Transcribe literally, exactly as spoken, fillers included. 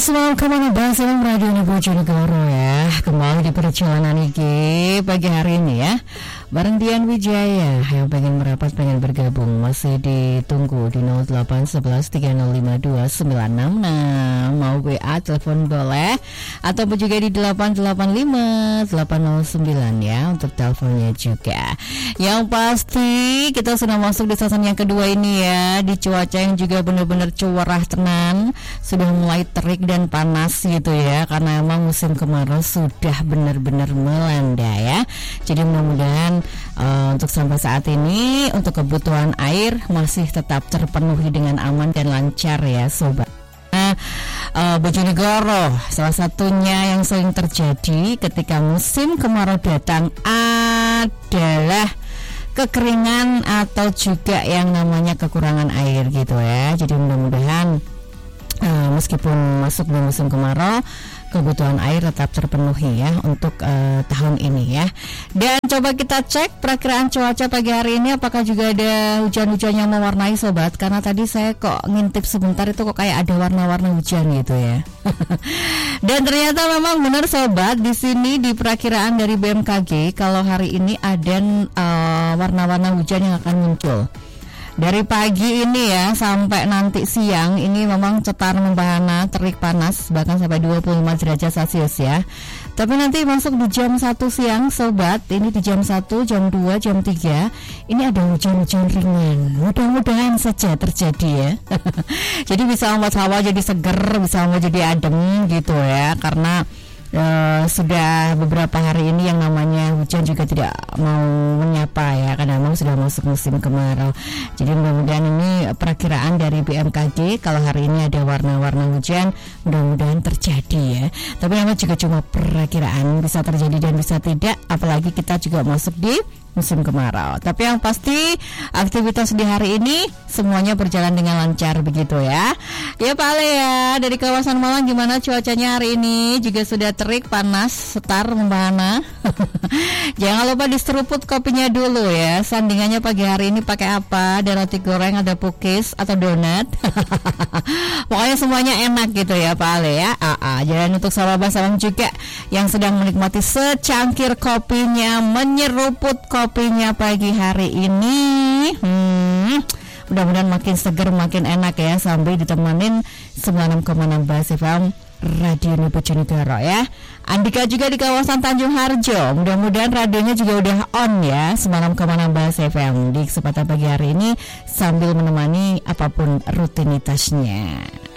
selamat kemana bahasa Radio Bojonegoro ya. Kembali di perjalanan iki pagi hari ini ya, bareng Dian Wijaya. Yang pengen merapat, pengen bergabung, masih ditunggu di nol delapan satu satu tiga nol lima dua sembilan enam enam. Mau W A, telepon boleh, ataupun juga di delapan delapan lima delapan nol sembilan ya untuk teleponnya juga. Yang pasti kita sudah masuk di season yang kedua ini ya, di cuaca yang juga benar-benar cerah tenan, sudah mulai terik dan panas gitu ya, karena emang musim kemarau sudah benar-benar melanda ya. Jadi mudah-mudahan uh, untuk sampai saat ini untuk kebutuhan air masih tetap terpenuhi dengan aman dan lancar ya sobat. Nah, uh, Bojonegoro salah satunya yang sering terjadi ketika musim kemarau datang adalah kekeringan atau juga yang namanya kekurangan air gitu ya. Jadi mudah-mudahan Uh, meskipun masuk di musim kemarau, kebutuhan air tetap terpenuhi ya untuk uh, tahun ini ya. Dan coba kita cek perakiraan cuaca pagi hari ini, apakah juga ada hujan-hujan yang mewarnai sobat? Karena tadi saya kok ngintip sebentar itu kok kayak ada warna-warna hujan gitu ya. Dan ternyata memang benar sobat, di sini di perakiraan dari B M K G kalau hari ini ada uh, warna-warna hujan yang akan muncul. Dari pagi ini ya sampai nanti siang ini memang cetar membahana, terik panas bahkan sampai dua puluh lima derajat Celcius ya. Tapi nanti masuk di jam satu siang sobat, ini di jam satu, jam dua, jam tiga ini ada hujan-hujan ringan. Mudah-mudahan saja terjadi ya. Jadi bisa membuat hawa jadi seger, bisa membuat jadi adem gitu ya, karena Uh, sudah beberapa hari ini yang namanya hujan juga tidak mau menyapa ya, karena memang sudah masuk musim kemarau. Jadi mudah-mudahan ini perakiraan dari B M K G kalau hari ini ada warna-warna hujan, mudah-mudahan terjadi ya. Tapi memang juga cuma perakiraan, bisa terjadi dan bisa tidak, apalagi kita juga masuk di musim kemarau. Tapi yang pasti aktivitas di hari ini semuanya berjalan dengan lancar begitu ya. Ya Pak Ale ya, dari kawasan Malang gimana cuacanya hari ini? Juga sudah terik, panas, setar, membahana. Jangan lupa diseruput kopinya dulu ya. Sandingannya pagi hari ini pakai apa? Ada roti goreng, ada pukis atau donat. Pokoknya semuanya enak gitu ya Pak Ale ya. Aa, jangan untuk sahabat-sahabat juga yang sedang menikmati secangkir kopinya, menyeruput kopinya pagi hari ini. Hmm, mudah-mudahan makin seger, makin enak ya, sambil ditemenin sembilan puluh enam koma enam F M Radio Bojonegoro ya. Andika juga di kawasan Tanjung Harjo, mudah-mudahan radionya juga udah on ya, sembilan puluh enam koma enam F M di kesempatan pagi hari ini sambil menemani apapun rutinitasnya.